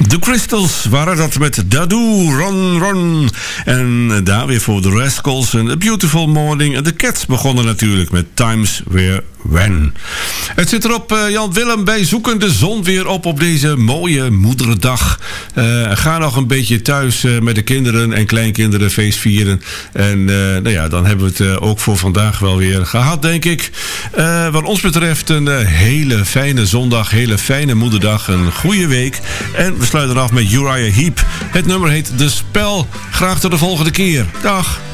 The Crystals waren dat met Dadu, Run, Run. En daar weer voor The Rascals en A Beautiful Morning. En de Cats begonnen natuurlijk met Times Were When. Het zit erop, Jan Willem, bij Zoeken de Zon weer op deze mooie moederendag. Ga nog een beetje thuis met de kinderen en kleinkinderen feest vieren. En dan hebben we het ook voor vandaag wel weer gehad, denk ik. Wat ons betreft een hele fijne zondag, hele fijne moederdag, een goede week. En we sluiten af met Uriah Heep. Het nummer heet De Spel. Graag tot de volgende keer. Dag.